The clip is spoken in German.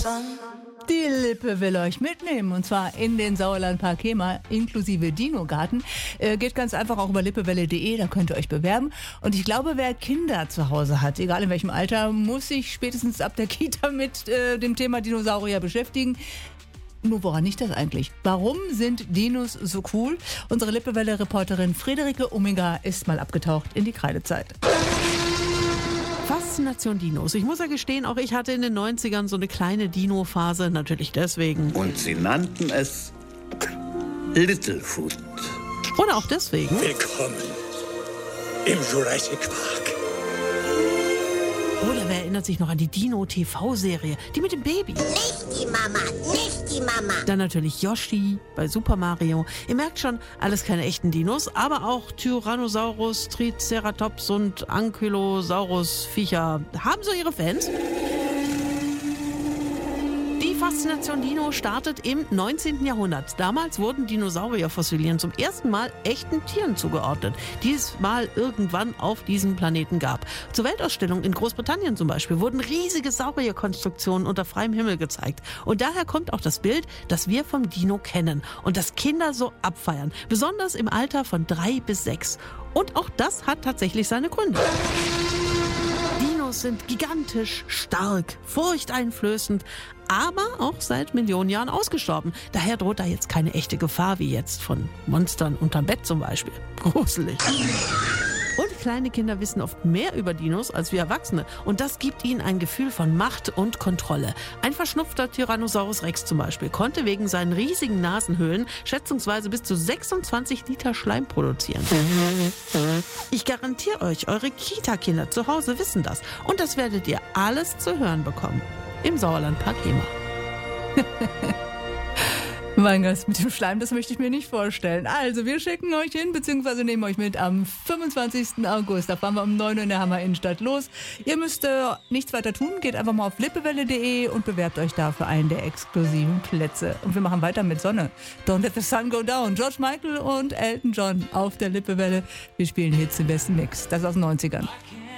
Die Lippe will euch mitnehmen, und zwar in den Sauerlandpark Hemer inklusive Dino-Garten. Geht ganz einfach auch über lippewelle.de, da könnt ihr euch bewerben. Und ich glaube, wer Kinder zu Hause hat, egal in welchem Alter, muss sich spätestens ab der Kita mit dem Thema Dinosaurier beschäftigen. Nur woran liegt das eigentlich? Warum sind Dinos so cool? Unsere Lippewelle-Reporterin Friederike Umminger ist mal abgetaucht in die Kreidezeit. Faszination Dinos. Ich muss ja gestehen, auch ich hatte in den 90ern so eine kleine Dino-Phase, natürlich deswegen. Und sie nannten es Littlefoot. Und auch deswegen. Willkommen im Jurassic Park. Oder wer erinnert sich noch an die Dino-TV-Serie, die mit dem Baby? Nicht die Mama, nicht die Mama. Dann natürlich Yoshi bei Super Mario. Ihr merkt schon, alles keine echten Dinos, aber auch Tyrannosaurus, Triceratops und Ankylosaurus-Viecher haben so ihre Fans. Die Faszination Dino startet im 19. Jahrhundert. Damals wurden Dinosaurierfossilien zum ersten Mal echten Tieren zugeordnet, die es mal irgendwann auf diesem Planeten gab. Zur Weltausstellung in Großbritannien zum Beispiel wurden riesige Saurierkonstruktionen unter freiem Himmel gezeigt. Und daher kommt auch das Bild, das wir vom Dino kennen und das Kinder so abfeiern, besonders im Alter von 3 bis 6. Und auch das hat tatsächlich seine Gründe. Dinos sind gigantisch, stark, furchteinflößend, aber auch seit Millionen Jahren ausgestorben. Daher droht da jetzt keine echte Gefahr, wie jetzt von Monstern unterm Bett zum Beispiel. Gruselig. Und kleine Kinder wissen oft mehr über Dinos als wir Erwachsene. Und das gibt ihnen ein Gefühl von Macht und Kontrolle. Ein verschnupfter Tyrannosaurus Rex zum Beispiel konnte wegen seinen riesigen Nasenhöhlen schätzungsweise bis zu 26 Liter Schleim produzieren. Ich garantiere euch, eure Kita-Kinder zu Hause wissen das. Und das werdet ihr alles zu hören bekommen. Im Sauerlandpark Hemer. Mein Gast mit dem Schleim, das möchte ich mir nicht vorstellen. Also, wir schicken euch hin, beziehungsweise nehmen euch mit am 25. August. Da fahren wir um 9 Uhr in der Hammer Innenstadt los. Ihr müsst nichts weiter tun, geht einfach mal auf lippewelle.de und bewerbt euch da für einen der exklusiven Plätze. Und wir machen weiter mit Sonne. Don't let the sun go down. George Michael und Elton John auf der Lippewelle. Wir spielen Hits im besten Mix. Das aus den 90ern.